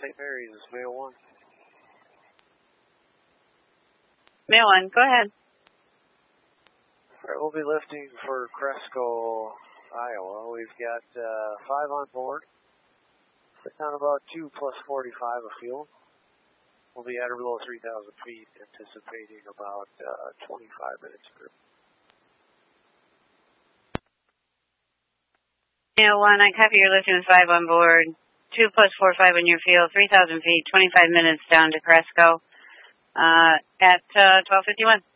St. Mary's is Mail 1. Mail 1, go ahead. All right, we'll be lifting for Cresco, Iowa. We've got 5 on board. It's on about 2 plus 45 of fuel. We'll be at or below 3,000 feet, anticipating about 25 minutes through. Mail 1, I copy your lifting with 5 on board. 2 plus 45 on your field, 3,000 feet, 25 minutes down to Cresco at 12:51.